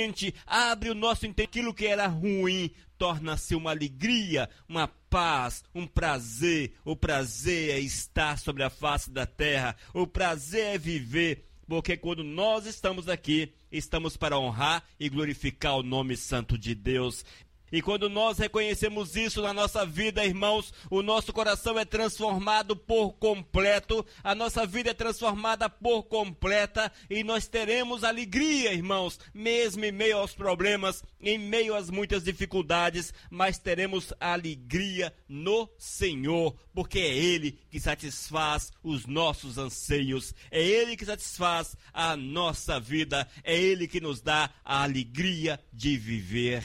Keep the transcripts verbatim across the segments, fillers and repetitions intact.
abre o nosso entendimento, aquilo que era ruim torna-se uma alegria, uma paz, um prazer. O prazer é estar sobre a face da terra, o prazer é viver, porque quando nós estamos aqui, estamos para honrar e glorificar o nome santo de Deus. E quando nós reconhecemos isso na nossa vida, irmãos, o nosso coração é transformado por completo, a nossa vida é transformada por completa e nós teremos alegria, irmãos, mesmo em meio aos problemas, em meio às muitas dificuldades, mas teremos alegria no Senhor, porque é Ele que satisfaz os nossos anseios, é Ele que satisfaz a nossa vida, é Ele que nos dá a alegria de viver.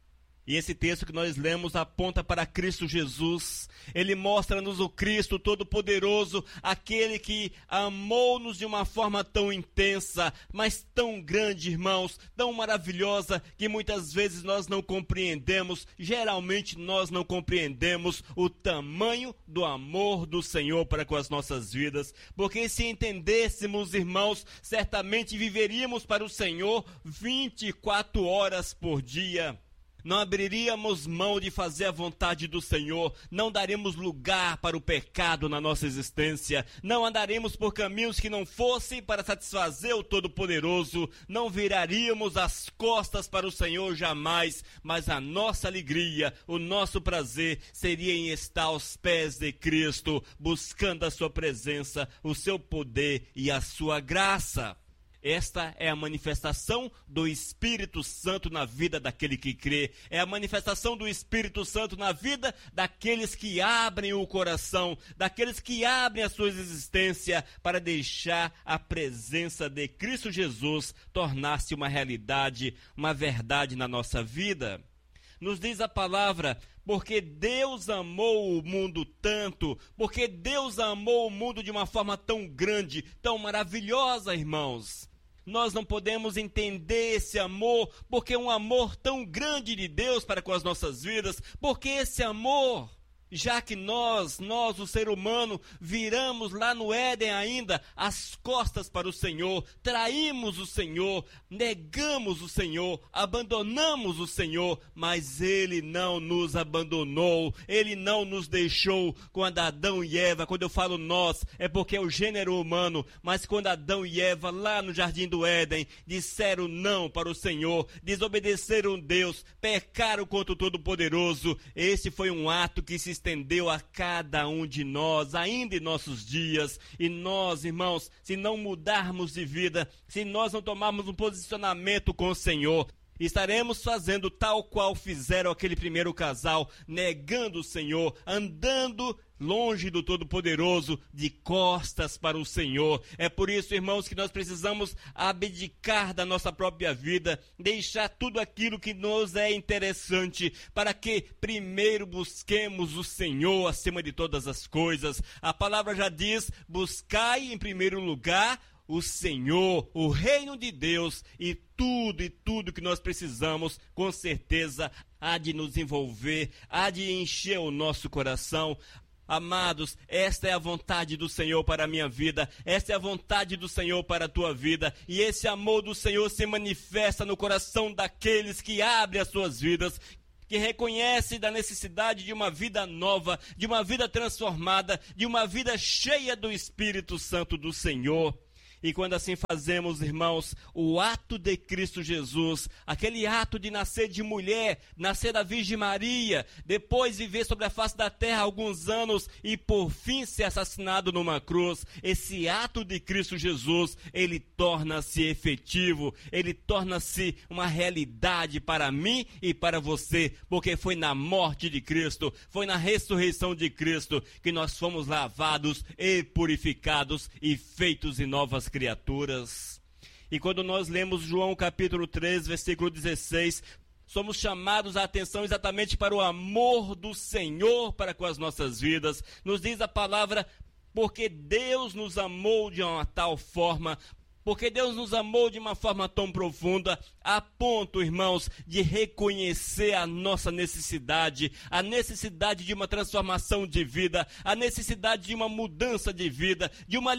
E esse texto que nós lemos aponta para Cristo Jesus. Ele mostra-nos o Cristo Todo-Poderoso, aquele que amou-nos de uma forma tão intensa, mas tão grande, irmãos, tão maravilhosa, que muitas vezes nós não compreendemos, geralmente nós não compreendemos o tamanho do amor do Senhor para com as nossas vidas. Porque se entendêssemos, irmãos, certamente viveríamos para o Senhor vinte e quatro horas por dia. Não abriríamos mão de fazer a vontade do Senhor, não daremos lugar para o pecado na nossa existência, não andaremos por caminhos que não fossem para satisfazer o Todo-Poderoso, não viraríamos as costas para o Senhor jamais, mas a nossa alegria, o nosso prazer seria em estar aos pés de Cristo, buscando a sua presença, o seu poder e a sua graça. Esta é a manifestação do Espírito Santo na vida daquele que crê. É a manifestação do Espírito Santo na vida daqueles que abrem o coração, daqueles que abrem a sua existência para deixar a presença de Cristo Jesus tornar-se uma realidade, uma verdade na nossa vida. Nos diz a palavra, porque Deus amou o mundo tanto, porque Deus amou o mundo de uma forma tão grande, tão maravilhosa, irmãos. Nós não podemos entender esse amor, porque é um amor tão grande de Deus para com as nossas vidas, porque esse amor, já que nós, nós, o ser humano, viramos lá no Éden ainda as costas para o Senhor, traímos o Senhor, negamos o Senhor, abandonamos o Senhor, mas Ele não nos abandonou, Ele não nos deixou. Quando Adão e Eva, quando eu falo nós, é porque é o gênero humano, mas quando Adão e Eva lá no Jardim do Éden disseram não para o Senhor, desobedeceram Deus, pecaram contra o Todo-Poderoso, esse foi um ato que se estendeu a cada um de nós, ainda em nossos dias. E nós, irmãos, se não mudarmos de vida, se nós não tomarmos um posicionamento com o Senhor, estaremos fazendo tal qual fizeram aquele primeiro casal, negando o Senhor, andando longe do Todo-Poderoso, de costas para o Senhor. É por isso, irmãos, que nós precisamos abdicar da nossa própria vida, deixar tudo aquilo que nos é interessante, para que primeiro busquemos o Senhor acima de todas as coisas. A palavra já diz, buscai em primeiro lugar o Senhor, o reino de Deus, e tudo e tudo que nós precisamos, com certeza, há de nos envolver, há de encher o nosso coração. Amados, esta é a vontade do Senhor para a minha vida, esta é a vontade do Senhor para a tua vida, e esse amor do Senhor se manifesta no coração daqueles que abrem as suas vidas, que reconhece da necessidade de uma vida nova, de uma vida transformada, de uma vida cheia do Espírito Santo do Senhor. E quando assim fazemos, irmãos, o ato de Cristo Jesus, aquele ato de nascer de mulher, nascer da Virgem Maria, depois viver sobre a face da terra alguns anos e por fim ser assassinado numa cruz, esse ato de Cristo Jesus, ele torna-se efetivo, ele torna-se uma realidade para mim e para você, porque foi na morte de Cristo, foi na ressurreição de Cristo que nós fomos lavados e purificados e feitos em novas criaturas. E quando nós lemos João capítulo três, versículo dezesseis, somos chamados a atenção exatamente para o amor do Senhor para com as nossas vidas. Nos diz a palavra, porque Deus nos amou de uma tal forma, porque Deus nos amou de uma forma tão profunda, a ponto, irmãos, de reconhecer a nossa necessidade, a necessidade de uma transformação de vida, a necessidade de uma mudança de vida, de uma